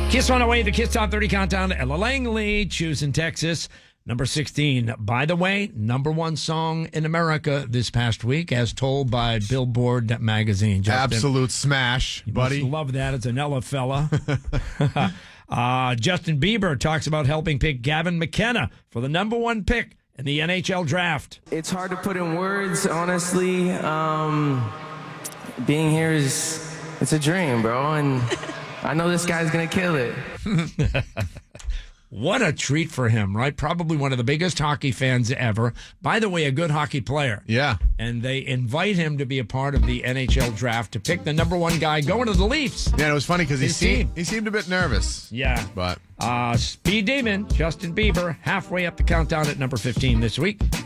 Kiss on the way, the Kiss Top 30 Countdown. Ella Langley, choosing Texas. Number 16. By the way, number one song in America this past week, as told by Billboard magazine. Justin, absolute smash, buddy. Love that. It's an Ella fella. Justin Bieber talks about helping pick Gavin McKenna for the number one pick in the NHL draft. It's hard to put in words, honestly. Being here it's a dream, bro, and I know this guy's going to kill it. What a treat for him, right? Probably one of the biggest hockey fans ever. By the way, a good hockey player. Yeah. And they invite him to be a part of the NHL draft to pick the number one guy going to the Leafs. Yeah, it was funny because he seemed a bit nervous. Yeah. But Speed Demon, Justin Bieber, halfway up the countdown at number 15 this week.